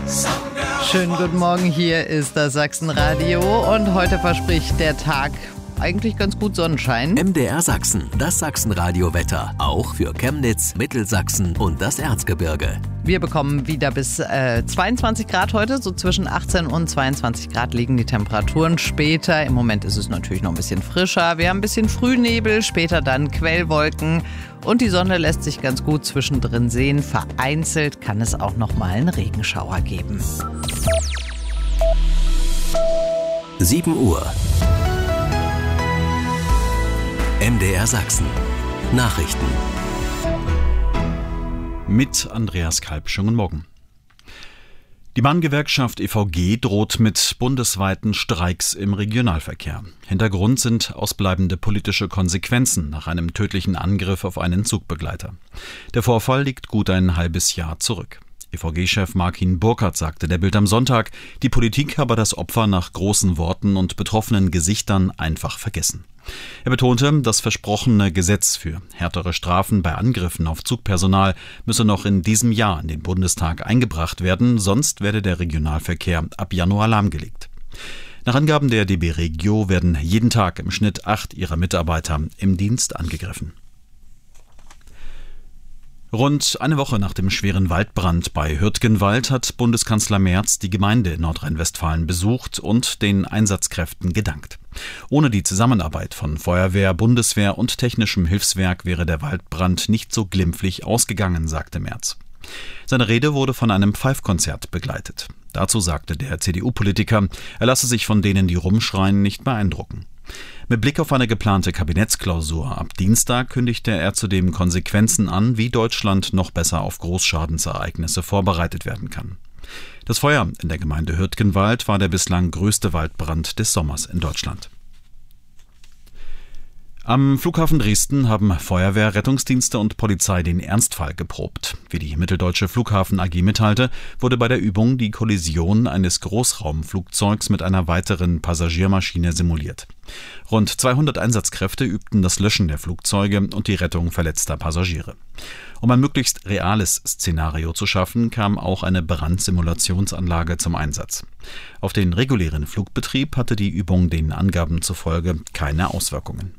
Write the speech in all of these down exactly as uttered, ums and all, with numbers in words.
Schönen guten Morgen, hier ist das Sachsenradio und heute verspricht der Tag eigentlich ganz gut Sonnenschein. M D R Sachsen, das Sachsenradio-Wetter, auch für Chemnitz, Mittelsachsen und das Erzgebirge. Wir bekommen wieder bis äh, zweiundzwanzig Grad heute, so zwischen achtzehn und zweiundzwanzig Grad liegen die Temperaturen später. Im Moment ist es natürlich noch ein bisschen frischer. Wir haben ein bisschen Frühnebel, später dann Quellwolken und die Sonne lässt sich ganz gut zwischendrin sehen. Vereinzelt kann es auch noch mal einen Regenschauer geben. sieben Uhr. M D R Sachsen. Nachrichten. Mit Andreas Kalb. Schönen Morgen. Die Bahngewerkschaft E V G droht mit bundesweiten Streiks im Regionalverkehr. Hintergrund sind ausbleibende politische Konsequenzen nach einem tödlichen Angriff auf einen Zugbegleiter. Der Vorfall liegt gut ein halbes Jahr zurück. E V G-Chef Markin Burkhardt sagte der Bild am Sonntag, die Politik habe das Opfer nach großen Worten und betroffenen Gesichtern einfach vergessen. Er betonte, das versprochene Gesetz für härtere Strafen bei Angriffen auf Zugpersonal müsse noch in diesem Jahr in den Bundestag eingebracht werden, sonst werde der Regionalverkehr ab Januar lahmgelegt. Nach Angaben der D B Regio werden jeden Tag im Schnitt acht ihrer Mitarbeiter im Dienst angegriffen. Rund eine Woche nach dem schweren Waldbrand bei Hürtgenwald hat Bundeskanzler Merz die Gemeinde in Nordrhein-Westfalen besucht und den Einsatzkräften gedankt. Ohne die Zusammenarbeit von Feuerwehr, Bundeswehr und technischem Hilfswerk wäre der Waldbrand nicht so glimpflich ausgegangen, sagte Merz. Seine Rede wurde von einem Pfeifkonzert begleitet. Dazu sagte der C D U-Politiker, er lasse sich von denen, die rumschreien, nicht beeindrucken. Mit Blick auf eine geplante Kabinettsklausur ab Dienstag kündigte er zudem Konsequenzen an, wie Deutschland noch besser auf Großschadensereignisse vorbereitet werden kann. Das Feuer in der Gemeinde Hürtgenwald war der bislang größte Waldbrand des Sommers in Deutschland. Am Flughafen Dresden haben Feuerwehr, Rettungsdienste und Polizei den Ernstfall geprobt. Wie die Mitteldeutsche Flughafen A G mitteilte, wurde bei der Übung die Kollision eines Großraumflugzeugs mit einer weiteren Passagiermaschine simuliert. Rund zweihundert Einsatzkräfte übten das Löschen der Flugzeuge und die Rettung verletzter Passagiere. Um ein möglichst reales Szenario zu schaffen, kam auch eine Brandsimulationsanlage zum Einsatz. Auf den regulären Flugbetrieb hatte die Übung den Angaben zufolge keine Auswirkungen.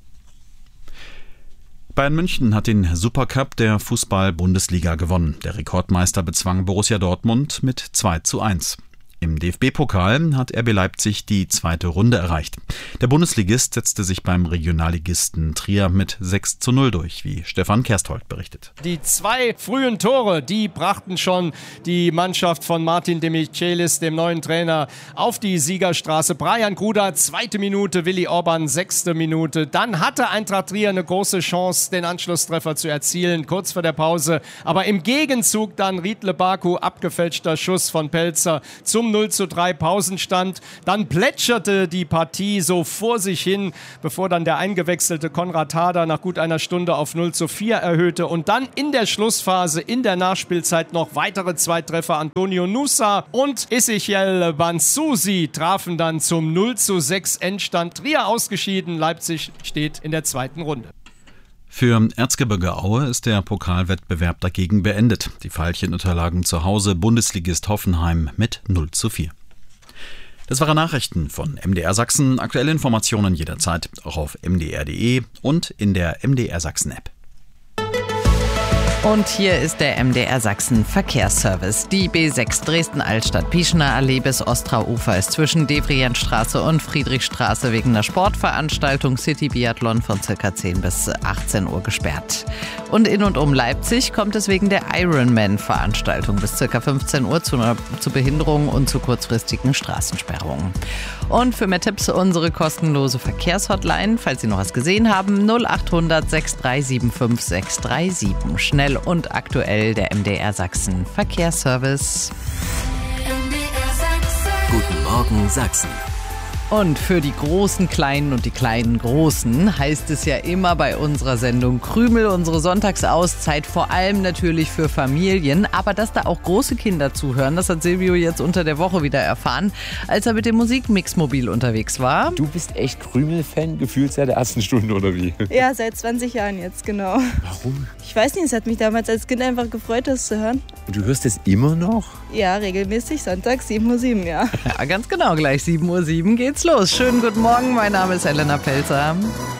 Bayern München hat den Supercup der Fußball-Bundesliga gewonnen. Der Rekordmeister bezwang Borussia Dortmund mit zwei zu eins. Im D F B-Pokal hat R B Leipzig die zweite Runde erreicht. Der Bundesligist setzte sich beim Regionalligisten Trier mit sechs zu null durch, wie Stefan Kersthold berichtet. Die zwei frühen Tore, die brachten schon die Mannschaft von Martin de Michelis, dem neuen Trainer, auf die Siegerstraße. Brian Gruda, zweite Minute, Willi Orban, sechste Minute. Dann hatte Eintracht Trier eine große Chance, den Anschlusstreffer zu erzielen, kurz vor der Pause. Aber im Gegenzug dann Riedle Baku, abgefälschter Schuss von Pelzer zum null zu drei Pausenstand. Dann plätscherte die Partie so vor sich hin, bevor dann der eingewechselte Konrad Harder nach gut einer Stunde auf null zu vier erhöhte. Und dann in der Schlussphase, in der Nachspielzeit noch weitere zwei Treffer. Antonio Nusa und Ezechiel Bansusi trafen dann zum null zu sechs Endstand. Trier ausgeschieden, Leipzig steht in der zweiten Runde. Für Erzgebirge Aue ist der Pokalwettbewerb dagegen beendet. Die Veilchen unterlagen zu Hause Bundesligist Hoffenheim mit null zu vier. Das waren Nachrichten von M D R Sachsen. Aktuelle Informationen jederzeit auch auf m d r punkt d e und in der M D R Sachsen App. Und hier ist der M D R Sachsen Verkehrsservice. Die B sechs Dresden-Altstadt-Pieschener Allee bis Ostrauufer ist zwischen Devrientstraße und Friedrichstraße wegen der Sportveranstaltung City Biathlon von ca. zehn bis achtzehn Uhr gesperrt. Und in und um Leipzig kommt es wegen der Ironman-Veranstaltung bis ca. fünfzehn Uhr zu, einer, zu Behinderungen und zu kurzfristigen Straßensperrungen. Und für mehr Tipps unsere kostenlose Verkehrshotline, falls Sie noch was gesehen haben, null acht hundert sechs drei sieben fünf sechs drei sieben. Schnell und aktuell der M D R Sachsen Verkehrsservice. Guten Morgen Sachsen. Und für die großen Kleinen und die kleinen Großen heißt es ja immer bei unserer Sendung Krümel, unsere Sonntagsauszeit, vor allem natürlich für Familien. Aber dass da auch große Kinder zuhören, das hat Silvio jetzt unter der Woche wieder erfahren, als er mit dem Musikmix-Mobil unterwegs war. Du bist echt Krümel-Fan, gefühlt seit der ersten Stunde, oder wie? Ja, seit zwanzig Jahren jetzt, genau. Warum? Ich weiß nicht, es hat mich damals als Kind einfach gefreut, das zu hören. Und du hörst es immer noch? Ja, regelmäßig, Sonntag sieben Uhr sieben, ja. Ja, ganz genau, gleich sieben Uhr sieben geht's los. Schönen guten Morgen, mein Name ist Elena Pelzer.